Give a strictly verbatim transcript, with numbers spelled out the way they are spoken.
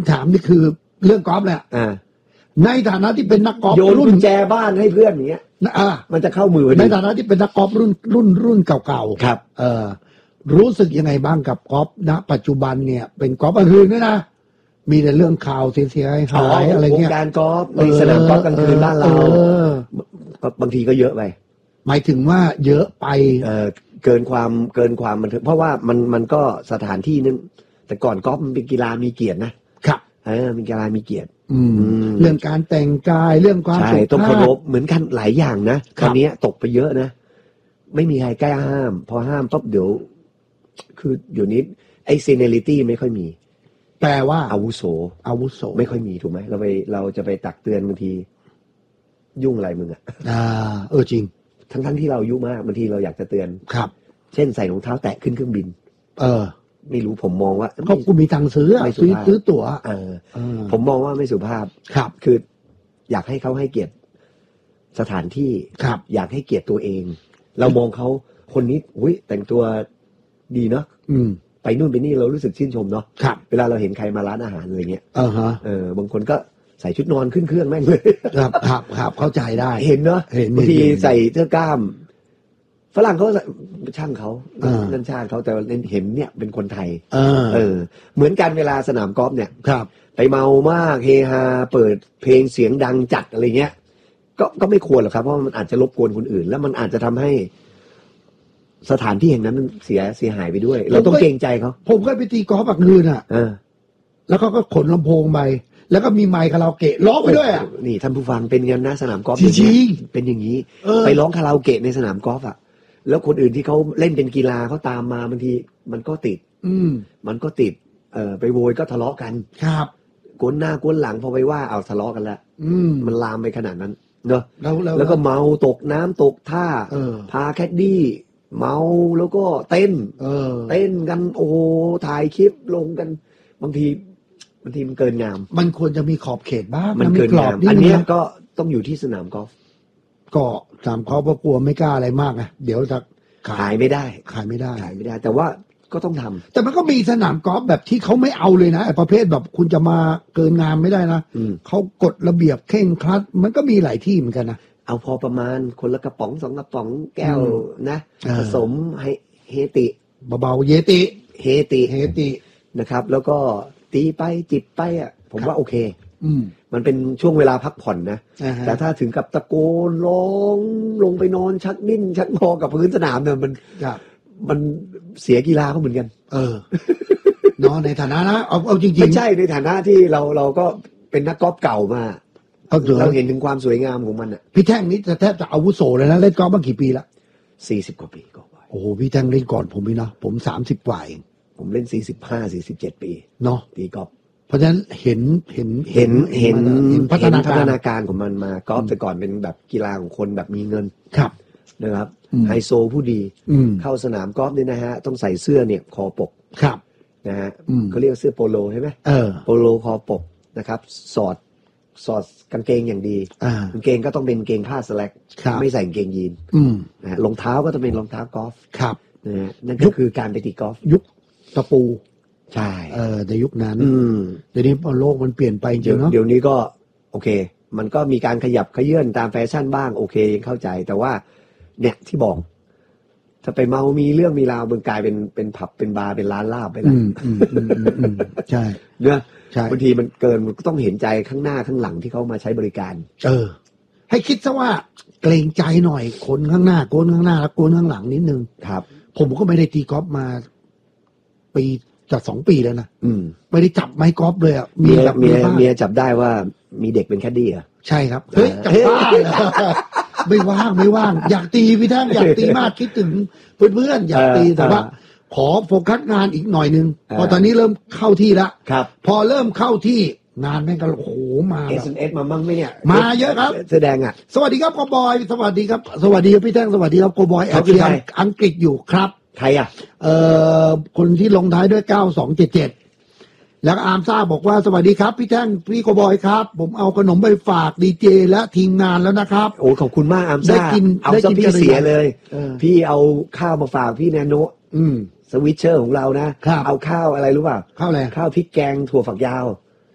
ถามนี่คือเรื่องกอล์ฟแหละในฐานะที่เป็นนักกอล์ฟโยนกุญแจบ้านให้เพื่อนอย่างเงี้ยอ่ามันจะเข้ามือในฐานะที่เป็นนักกอล์ฟรุ่นรุ่นรุ่นเก่าๆครับเออรู้สึกยังไงบ้างกับกอล์ฟณปัจจุบันเนี่ยเป็นกอล์ฟกลางคืนด้วยนะมีแต่เรื่องข่าวเสียหายอะไรเงี้ยวงการกอล์ฟในสนามกอล์ฟกลางคืนบ้านเราบางทีก็เยอะไปหมายถึงว่าเยอะไปเออเกินความเกินความมันเพราะว่ามันมันก็สถานที่นึงแต่ก่อนกอล์ฟมันเป็นกีฬามีเกียรตินะครับเออเป็นกีฬามีเกียรติเรื่องการแต่งกายเรื่องความสุภาพต้องเคารพเหมือนกันหลายอย่างนะตอนนี้ตกไปเยอะนะไม่มีใครกล้าห้ามพอห้ามปั๊บเดี๋ยวคือเดี๋ยวนี้ไอ้ซีเนลิตี้ไม่ค่อยมีแปลว่าอาวุโสอาวุโสไม่ค่อยมีถูกไหมเราไปเราจะไปตักเตือนบางทียุ่งอะไรมึงอ่ะอ่าเออจริงทั้งทั้งที่เราอายุมากบางทีเราอยากจะเตือนครับเช่นใส่รองเท้าแตะขึ้นเครื่องบินเออไม่รู้ผมมองว่าเขากูมีตังค์ซื้อซื้อซื้อตั๋วเออผมมองว่าไม่สุภาพครับคืออยากให้เขาให้เกียรติสถานที่ครับอยากให้เกียรติตัวเองเรามองเขาคนนี้อุ้ยแต่งตัวดีเนาะไปนู่นไปนี่เรารู้สึกชื่นชมเนาะเวลาเราเห็นใครมาร้านอาหารอะไรเงี้ยเออฮะเออบางคนก็ใส่ชุดนอนขึ้นเครื่องแม่งเลยครับครับครับเข้าใจได้เห็นเนาะบางทีใส่เสื้อกล้ามฝรั่งเขาช่างเขานั่นชาติเขาแต่เห็นเนี่ยเป็นคนไทยเออเหมือนกันเวลาสนามกอล์ฟเนี่ยไปเมามากเฮฮาเปิดเพลงเสียงดังจัดอะไรเงี้ยก็ก็ไม่ควรหรอกครับเพราะมันอาจจะรบกวนคนอื่นแล้วมันอาจจะทำให้สถานที่แห่งนั้นมันเสียเสียหายไปด้วยเราต้องเกรงใจเขาผมเคยไปตีกอล์ฟแบบคืนอ่ะแล้วเขาก็ขนลำโพงไปแล้วก็มีไมค์คาราโอเกะร้องไปด้วยอ่ะนี่ท่านผู้ฟังเป็นกันนะสนามกอล์ฟจริงๆเป็นอย่างนี้ไปร้องคาราโอเกะในสนามกอล์ฟอ่ะแล้วคนอื่นที่เขาเล่นเป็นกีฬาเขาตามมาบางทีมันก็ติดอืมมันก็ติดเอ่อไปโวยก็ทะเลาะกันครับก้นหน้าก้นหลังพอไปว่าเอาทะเลาะกันแล้วมันลามไปขนาดนั้นเนอะแล้วแล้วก็เมาตกน้ำตกท่าพาแคดดี้เมาแล้วก็เต้นเต้นกันโอ้ถ่ายคลิปลงกันบางทีบางทีมันเกินงามมันควรจะมีขอบเขตบ้างมันเกินงามอันนี้ก็ต้องอยู่ที่สนามกอล์ฟก็สนามกอล์ฟก็กลัวไม่กล้าอะไรมากไงเดี๋ยวจะขายไม่ได้ขายไม่ได้ขายไม่ได้แต่ว่าก็ต้องทำแต่มันก็มีสนามกอล์ฟแบบที่เขาไม่เอาเลยนะไอ้ประเภทแบบคุณจะมาเกินงามไม่ได้นะเขากฎระเบียบเข่งครัดมันก็มีหลายที่เหมือนกันนะเอาพอประมาณคนละกระป๋องสองกระป๋องแก้วนะผสมให้เฮติเบาๆเยติเฮติเฮตินะครับแล้วก็ตีไปจิบไปอ่ะผมว่าโอเคอืมมันเป็นช่วงเวลาพักผ่อนนะแต่ถ้าถึงกับตะโกนร้องลงไปนอนชักดิ้นชักงอกับพื้นสนามเนี่ยมันมันเสียกีฬาเขาเหมือนกันเออเนาะในฐานะนะเอาเอาจริงๆไม่ใช่ในฐานะที่เราเราก็เป็นนักกอล์ฟเก่ามาเราเห็นถึงความสวยงามของมันอ่ะพี่แท่งนี้จะแทบจะอาวุโสเลยนะเล่นกอล์ฟมากี่ปีละสี่สิบกว่าปีก็โอ้โหพี่แท่งเล่นก่อนผมพี่เนาะผมสามสิบกว่าเองผมเล่นสี่สิบห้าสี่สิบเจ็ดปีเนาะตีกอล์ฟเพราะฉะนั้นเห็นเห็นเห็นเห็นพัฒนาการพัฒนาการของมันมากอล์ฟแต่ก่อนเป็นแบบกีฬาของคนแบบมีเงินครับนะครับไฮโซผู้ดีเข้าสนามกอล์ฟเนี่ยนะฮะต้องใส่เสื้อเนี่ยคอปกครับนะฮะเขาเรียกเสื้อโปโลใช่ไหมเออโปโลคอปกนะครับสอดสอดกางเกงอย่างดีกางเกงก็ต้องเป็นกางเกงผ้าสแล็กไม่ใส่กางเกงยีนนะรองเท้าก็ต้องเป็นรองเท้ากอล์ฟครับนะฮะนั่นก็คือการไปตีกอล์ฟยุคตะปูใช่เออในยุคนั้นเดี๋ยวนี้โลกมันเปลี่ยนไปจริงเนาะเดี๋ยวนี้ก็โอเคมันก็มีการขยับขยื่นตามแฟชั่นบ้างโอเคยังเข้าใจแต่ว่าเนี่ยที่บอกถ้าไปเมามีเรื่องมีราวมันกลายเป็นเป็นผับเป็นบาร์เป็นร้านลาบไปแล้วใช่เนอะบางทีมันเกินมันก็ต้องเห็นใจข้างหน้าข้างหลังที่เขามาใช้บริการเออให้คิดซะว่าเกรงใจหน่อยคนข้างหน้าโกนข้างหน้าแล้วโกนข้างหลังนิดนึงครับผมก็ไม่ได้ตีกอล์ฟมาปีจากสองปีแล้วนะอืมไม่ได้จับไม้กอล์ฟเลยอ่ะมีแบบเมียเมียจับได้ว่ามีเด็กเป็นแคดดี้อ่ะใช่ครับเฮ้ยจับบ้าไม่ว่างไม่ว่างอยากตีพี่ท่านอยากตีมากคิดถึงเพื่อนๆอยากตีแต่ว่าขอโฟกัสงานอีกหน่อยนึงพอตอนนี้เริ่มเข้าที่แล้วพอเริ่มเข้าที่งานแม่งก็โอ้โหมาเอส เอส มามั่งไหมเนี่ยมาเยอะครับแสดงอ่ะสวัสดีครับโกบอยสวัสดีครับสวัสดีครับพี่แท่งสวัสดีครับโกบอยแอบเชียร์อังกฤษอยู่ครับใครอ่ะเอ่อคนที่ลงท้ายด้วยเก้าสองเจ็ดเจ็ดแล้วอาร์มซ่าบอกว่าสวัสดีครับพี่แท่งพี่โกบอยครับผมเอาขนมไปฝากดีเจและทีมงานแล้วนะครับโอ้ขอบคุณมากอาร์มซ่าเอาซะพี่เสียเลยพี่เอาข้าวมาฝากพี่แนโนอืมสวิตเชอร์ของเรานะเอาข้าวอะไรรู้ป่ะข้าวอะไรข้าวพริกแกงถั่วฝักยาว